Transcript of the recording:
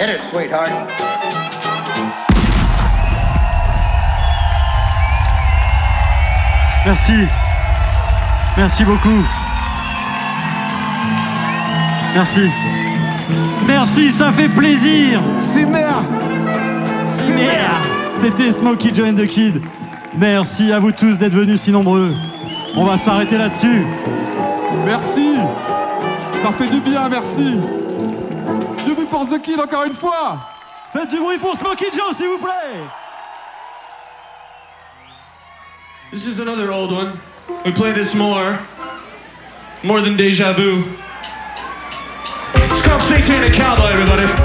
Hit it, sweetheart. Merci. Merci beaucoup. Merci. Merci, ça fait plaisir. C'est merde. C'était Smokey Joe and the Kid. Merci à vous tous d'être venus si nombreux. On va s'arrêter là-dessus. Merci. Ça fait du bien, merci. Du bruit pour The Kid encore une fois. Faites du bruit pour Smokey Joe, s'il vous plaît. This is another old one. We play this more than Deja Vu. It's called Satanic Cowboy, everybody.